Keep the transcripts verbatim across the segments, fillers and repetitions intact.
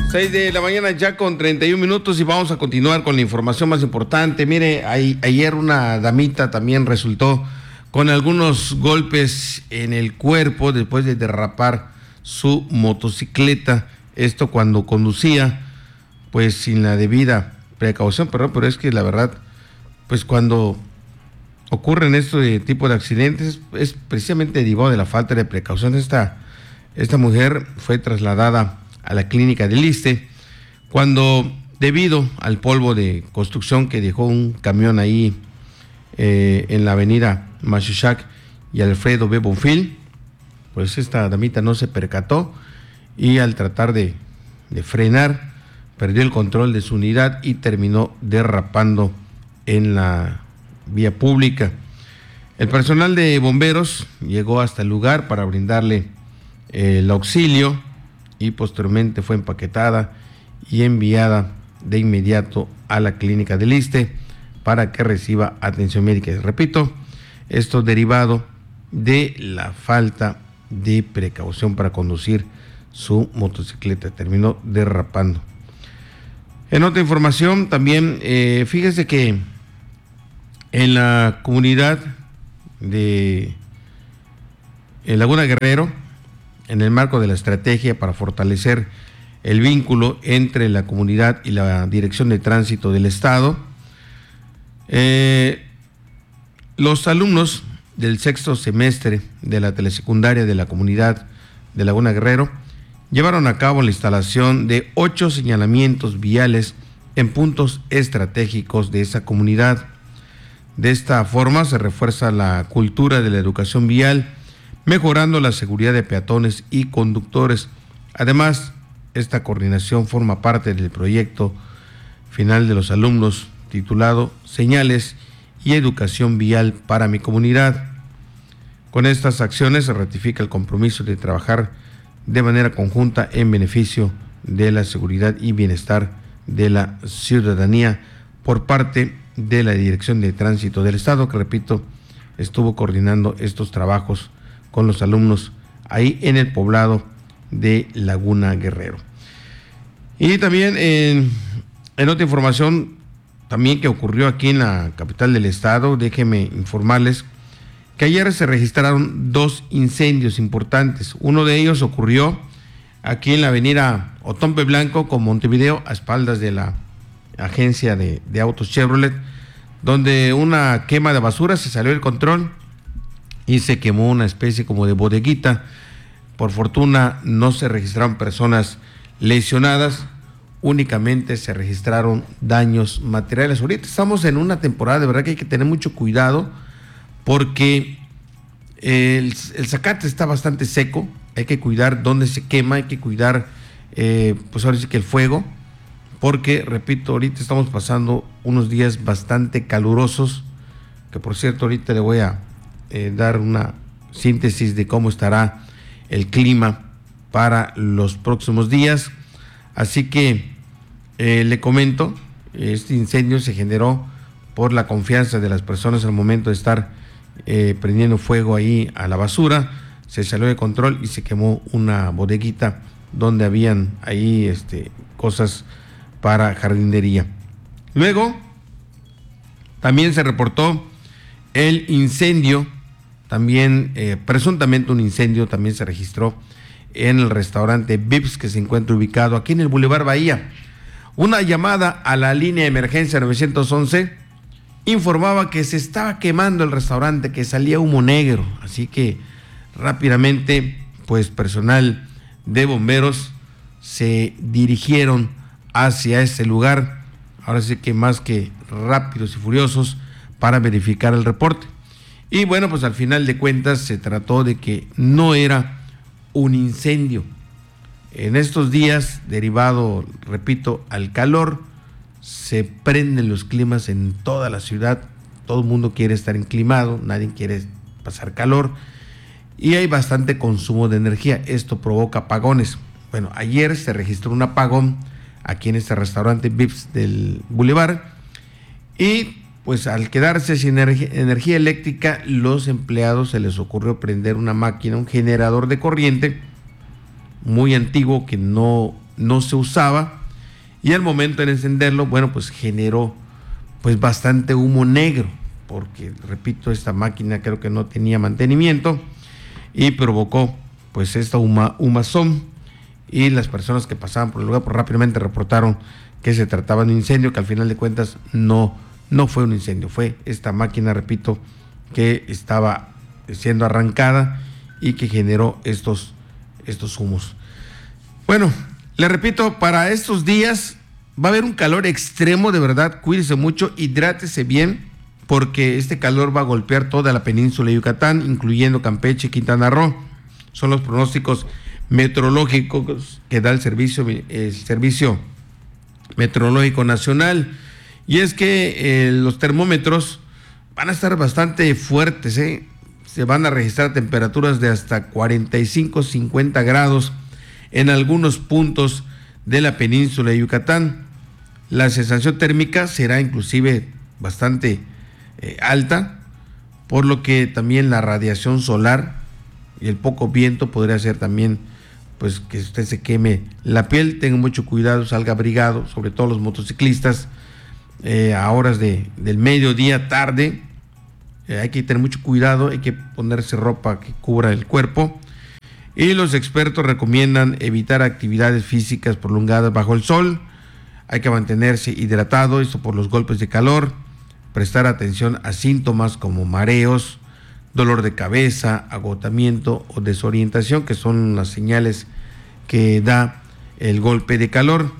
seis de la mañana ya con treinta y un minutos y vamos a continuar con la información más importante. Mire, ahí, ayer una damita también resultó con algunos golpes en el cuerpo después de derrapar su motocicleta. Esto cuando conducía, pues sin la debida precaución, pero, pero es que la verdad, pues cuando ocurren este tipo de accidentes es precisamente derivado de la falta de precaución. Esta, esta mujer fue trasladada a la clínica del Iste, cuando debido al polvo de construcción que dejó un camión ahí eh, en la avenida Machuchac y Alfredo B. Bonfil, pues esta damita no se percató y al tratar de, de frenar, perdió el control de su unidad y terminó derrapando en la vía pública. El personal de bomberos llegó hasta el lugar para brindarle eh, el auxilio y posteriormente fue empaquetada y enviada de inmediato a la clínica del Iste para que reciba atención médica. Y repito, esto derivado de la falta de precaución para conducir su motocicleta, terminó derrapando. En otra información también, eh, fíjese que en la comunidad de en Laguna Guerrero, en el marco de la estrategia para fortalecer el vínculo entre la comunidad y la Dirección de Tránsito del Estado, eh, los alumnos del sexto semestre de la telesecundaria de la comunidad de Laguna Guerrero llevaron a cabo la instalación de ocho señalamientos viales en puntos estratégicos de esa comunidad. De esta forma se refuerza la cultura de la educación vial, mejorando la seguridad de peatones y conductores. Además, esta coordinación forma parte del proyecto final de los alumnos titulado Señales y Educación Vial para mi comunidad. Con estas acciones se ratifica el compromiso de trabajar de manera conjunta en beneficio de la seguridad y bienestar de la ciudadanía por parte de la Dirección de Tránsito del Estado, que repito, estuvo coordinando estos trabajos con los alumnos ahí en el poblado de Laguna Guerrero. Y también en, en otra información también que ocurrió aquí en la capital del estado, déjenme informarles que ayer se registraron dos incendios importantes. Uno de ellos ocurrió aquí en la avenida Otompe Blanco con Montevideo, a espaldas de la agencia de, de autos Chevrolet, donde una quema de basura se salió del control y se quemó una especie como de bodeguita. Por fortuna no se registraron personas lesionadas, únicamente se registraron daños materiales. Ahorita estamos en una temporada de verdad que hay que tener mucho cuidado porque el, el zacate está bastante seco, hay que cuidar dónde se quema, hay que cuidar eh, pues ahora sí que el fuego, porque repito, ahorita estamos pasando unos días bastante calurosos, que por cierto ahorita le voy a eh, dar una síntesis de cómo estará el clima para los próximos días. Así que eh, le comento, este incendio se generó por la confianza de las personas al momento de estar eh, prendiendo fuego ahí a la basura. Se salió de control y se quemó una bodeguita donde habían ahí este, cosas para jardinería. Luego también se reportó el incendio, también eh, presuntamente un incendio también se registró en el restaurante Vips que se encuentra ubicado aquí en el Boulevard Bahía. Una llamada a la línea de emergencia nueve once informaba que se estaba quemando el restaurante, que salía humo negro, así que rápidamente pues personal de bomberos se dirigieron hacia ese lugar, ahora sí que más que rápidos y furiosos, para verificar el reporte. Y bueno, pues al final de cuentas se trató de que no era un incendio. En estos días, derivado, repito, al calor, se prenden los climas en toda la ciudad, todo el mundo quiere estar enclimado, nadie quiere pasar calor y hay bastante consumo de energía, esto provoca apagones. Bueno, ayer se registró un apagón aquí en este restaurante Vips del Boulevard y pues al quedarse sin energía, energía eléctrica, los empleados se les ocurrió prender una máquina, un generador de corriente muy antiguo que no, no se usaba, y al momento de encenderlo, bueno, pues generó pues bastante humo negro, porque repito, esta máquina creo que no tenía mantenimiento y provocó pues esta huma, humazón, y las personas que pasaban por el lugar pues rápidamente reportaron que se trataba de un incendio, que al final de cuentas no, no fue un incendio, fue esta máquina, repito, que estaba siendo arrancada y que generó estos, estos humos. Bueno, le repito, para estos días va a haber un calor extremo, de verdad, cuídese mucho, hidrátese bien, porque este calor va a golpear toda la península de Yucatán, incluyendo Campeche y Quintana Roo. Son los pronósticos meteorológicos que da el servicio, el servicio meteorológico nacional. Y es que eh, los termómetros van a estar bastante fuertes, ¿eh? Se van a registrar temperaturas de hasta cuarenta y cinco, cincuenta grados en algunos puntos de la península de Yucatán. La sensación térmica será inclusive bastante eh, alta, por lo que también la radiación solar y el poco viento podría hacer también pues que usted se queme la piel. Tenga mucho cuidado, salga abrigado, sobre todo los motociclistas, eh, a horas de, del mediodía, tarde. Eh, hay que tener mucho cuidado, hay que ponerse ropa que cubra el cuerpo, y los expertos recomiendan evitar actividades físicas prolongadas bajo el sol. Hay que mantenerse hidratado, esto por los golpes de calor, prestar atención a síntomas como mareos, dolor de cabeza, agotamiento o desorientación, que son las señales que da el golpe de calor.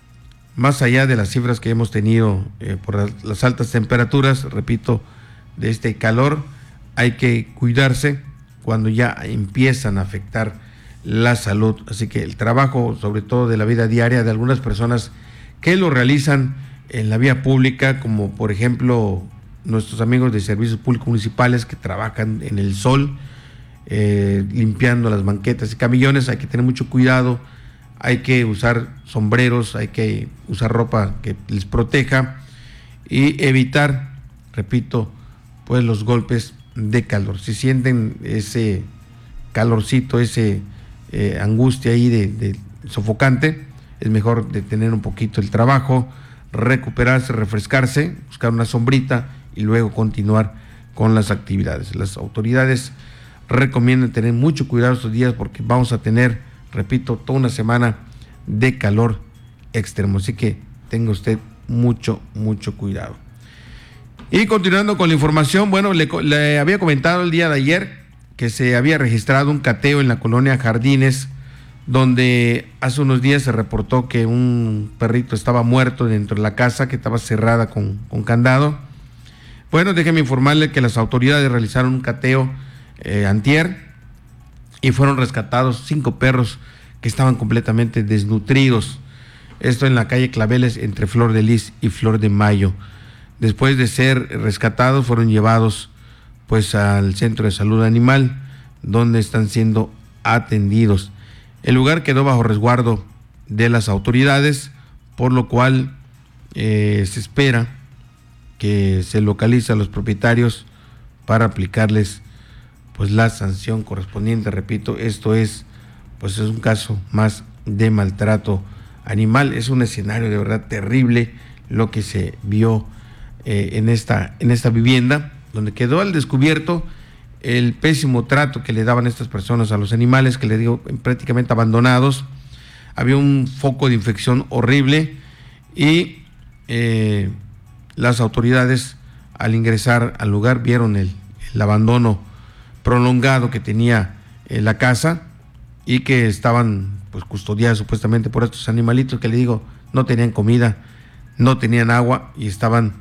Más allá de las cifras que hemos tenido eh, por las altas temperaturas, repito, de este calor, hay que cuidarse cuando ya empiezan a afectar la salud. Así que el trabajo, sobre todo de la vida diaria de algunas personas que lo realizan en la vía pública, como por ejemplo nuestros amigos de servicios públicos municipales que trabajan en el sol, eh, limpiando las banquetas y camillones, hay que tener mucho cuidado, hay que usar sombreros, hay que usar ropa que les proteja y evitar, repito, pues los golpes de calor. Si sienten ese calorcito, ese eh, angustia ahí de, de sofocante, es mejor detener un poquito el trabajo, recuperarse, refrescarse, buscar una sombrita y luego continuar con las actividades. Las autoridades recomiendan tener mucho cuidado estos días porque vamos a tener, repito, toda una semana de calor extremo. Así que tenga usted mucho, mucho cuidado. Y continuando con la información, bueno, le, le había comentado el día de ayer que se había registrado un cateo en la colonia Jardines, donde hace unos días se reportó que un perrito estaba muerto dentro de la casa, que estaba cerrada con, con candado. Bueno, déjeme informarle que las autoridades realizaron un cateo eh, antier y fueron rescatados cinco perros que estaban completamente desnutridos. Esto en la calle Claveles, entre Flor de Lis y Flor de Mayo. Después de ser rescatados, fueron llevados pues al centro de salud animal, donde están siendo atendidos. El lugar quedó bajo resguardo de las autoridades, por lo cual eh, se espera que se localice a los propietarios para aplicarles pues la sanción correspondiente. Repito, esto es pues es un caso más de maltrato animal. Es un escenario de verdad terrible lo que se vio eh, en esta en esta vivienda, donde quedó al descubierto el pésimo trato que le daban estas personas a los animales, que le digo prácticamente abandonados. Había un foco de infección horrible y eh, las autoridades al ingresar al lugar vieron el, el abandono prolongado que tenía eh, la casa, y que estaban pues custodiadas supuestamente por estos animalitos que le digo no tenían comida, no tenían agua y estaban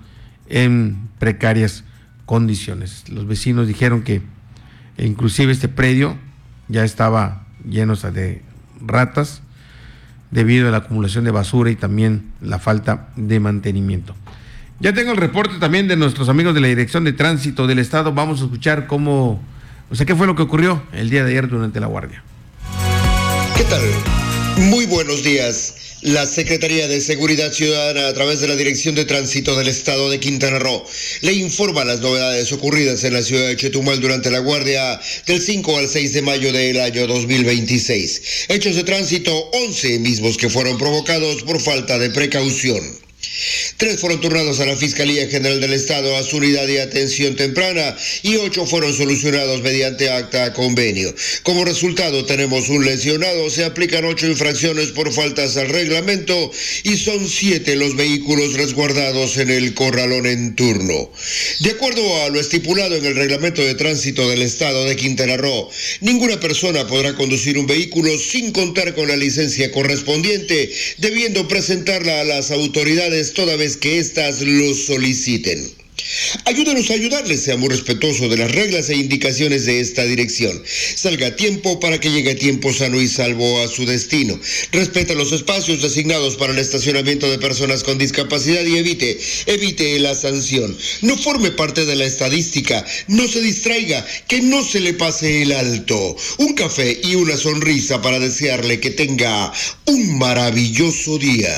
en precarias condiciones. Los vecinos dijeron que inclusive este predio ya estaba lleno de ratas debido a la acumulación de basura y también la falta de mantenimiento. Ya tengo el reporte también de nuestros amigos de la Dirección de Tránsito del Estado. Vamos a escuchar cómo, o sea, qué fue lo que ocurrió el día de ayer durante la guardia. ¿Qué tal? Muy buenos días. La Secretaría de Seguridad Ciudadana, a través de la Dirección de Tránsito del Estado de Quintana Roo, le informa las novedades ocurridas en la ciudad de Chetumal durante la guardia del cinco al seis de mayo del año dos mil veintiséis. Hechos de tránsito, once mismos que fueron provocados por falta de precaución. Tres fueron turnados a la Fiscalía General del Estado a su unidad de atención temprana y ocho fueron solucionados mediante acta convenio. Como resultado tenemos un lesionado, se aplican ocho infracciones por faltas al reglamento y son siete los vehículos resguardados en el corralón en turno. De acuerdo a lo estipulado en el reglamento de tránsito del Estado de Quintana Roo, ninguna persona podrá conducir un vehículo sin contar con la licencia correspondiente, debiendo presentarla a las autoridades toda vez que éstas lo soliciten. Ayúdanos a ayudarles, seamos respetuosos de las reglas e indicaciones de esta dirección. Salga a tiempo para que llegue a tiempo sano y salvo a su destino. Respeta los espacios designados para el estacionamiento de personas con discapacidad y evite, evite la sanción. No forme parte de la estadística, no se distraiga, que no se le pase el alto. Un café y una sonrisa para desearle que tenga un maravilloso día.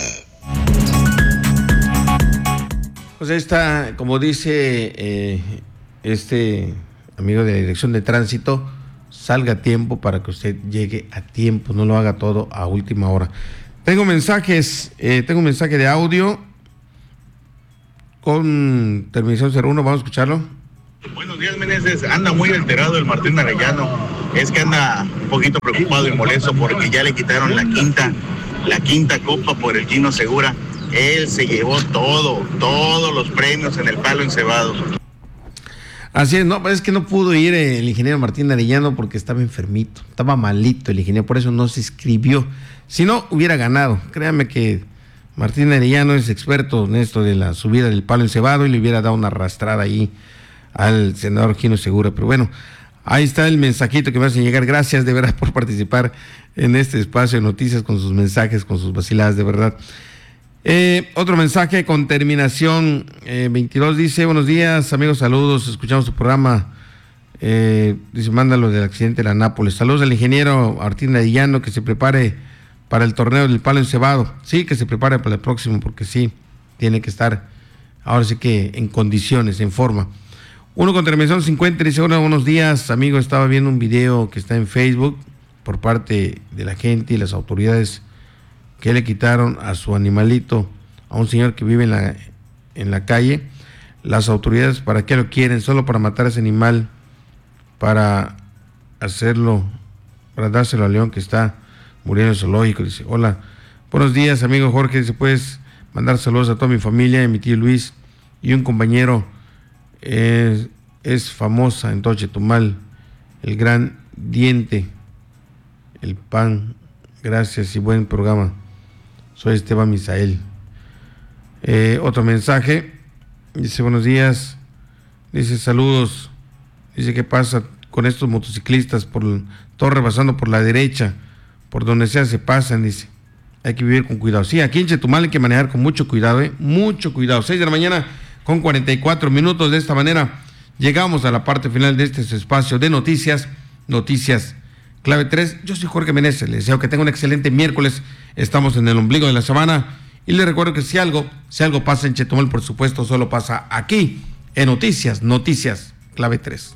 Pues ahí está, como dice eh, este amigo de la Dirección de Tránsito, salga a tiempo para que usted llegue a tiempo, no lo haga todo a última hora. Tengo mensajes, eh, tengo un mensaje de audio con terminación cero uno, vamos a escucharlo. Buenos días, Meneses. Anda muy alterado el Martín Arellano. Es que anda un poquito preocupado y molesto porque ya le quitaron la quinta, la quinta copa por el Gino Segura. Él se llevó todo, todos los premios en el palo encebado. Así es, no, es que no pudo ir el ingeniero Martín Arellano porque estaba enfermito, estaba malito el ingeniero, por eso no se inscribió. Si no, hubiera ganado. Créanme que Martín Arellano es experto en esto de la subida del palo encebado y le hubiera dado una arrastrada ahí al senador Gino Segura. Pero bueno, ahí está el mensajito que me hacen llegar. Gracias de verdad por participar en este espacio de noticias con sus mensajes, con sus vaciladas, de verdad. Eh, otro mensaje con terminación eh, veintidós dice: buenos días amigos, saludos, escuchamos tu programa, eh, dice, mándalo del accidente de la Nápoles, saludos al ingeniero Martín Arellano, que se prepare para el torneo del palo encebado, sí, que se prepare para el próximo, porque sí, tiene que estar ahora sí que en condiciones, en forma. Uno con terminación cincuenta dice: hola, buenos días amigo, estaba viendo un video que está en Facebook por parte de la gente y las autoridades que le quitaron a su animalito, a un señor que vive en la, en la calle. Las autoridades, ¿para qué lo quieren? Solo para matar a ese animal, para hacerlo, para dárselo al león que está muriendo en el zoológico. Dice: hola, buenos días amigo Jorge, dice, puedes mandar saludos a toda mi familia, a mi tío Luis y un compañero, es, es famosa en todo Chetumal, el gran Diente, el pan, gracias y buen programa. Soy Esteban Misael. Eh, otro mensaje. Dice: buenos días. Dice: saludos. Dice: ¿qué pasa con estos motociclistas? Por todos rebasando por la derecha. Por donde sea se pasan. Dice: hay que vivir con cuidado. Sí, aquí en Chetumal hay que manejar con mucho cuidado. ¿eh? Mucho cuidado. seis de la mañana con cuarenta y cuatro minutos. De esta manera llegamos a la parte final de este espacio de noticias. Noticias Clave tres, yo soy Jorge Meneses, les deseo que tenga un excelente miércoles, estamos en el ombligo de la semana y les recuerdo que si algo, si algo pasa en Chetumal, por supuesto, solo pasa aquí, en Noticias, Noticias Clave tres.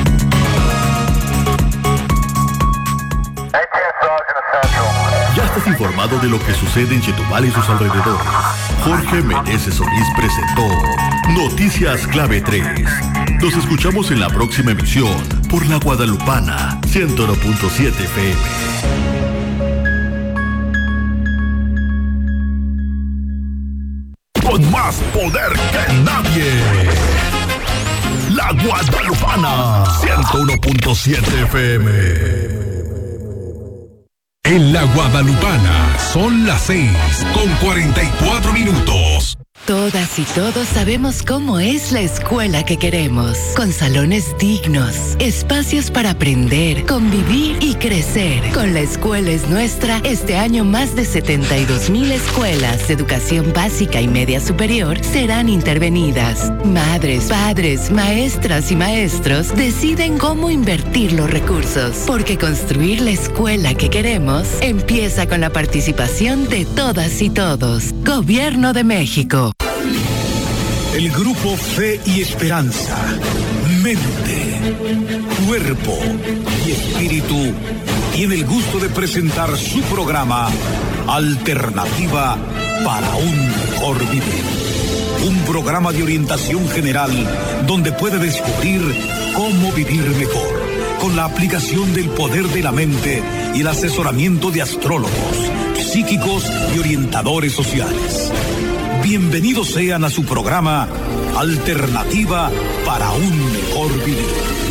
Ya estás informado de lo que sucede en Chetumal y sus alrededores. Jorge Meneses Solís presentó Noticias Clave tres. Nos escuchamos en la próxima emisión por La Guadalupana ciento uno punto siete F M. Con más poder que nadie. La Guadalupana ciento uno punto siete F M. En La Guadalupana son las seis con cuarenta y cuatro minutos. Todas y todos sabemos cómo es la escuela que queremos, con salones dignos, espacios para aprender, convivir y crecer. Con La Escuela es Nuestra, este año más de setenta y dos mil escuelas de educación básica y media superior serán intervenidas. Madres, padres, maestras y maestros deciden cómo invertir los recursos, porque construir la escuela que queremos empieza con la participación de todas y todos. Gobierno de México. El grupo Fe y Esperanza, Mente, Cuerpo y Espíritu tiene el gusto de presentar su programa Alternativa para un Mejor Vivir. Un programa de orientación general donde puede descubrir cómo vivir mejor, con la aplicación del poder de la mente y el asesoramiento de astrólogos, psíquicos y orientadores sociales. Bienvenidos sean a su programa Alternativa para un Mejor Vivir.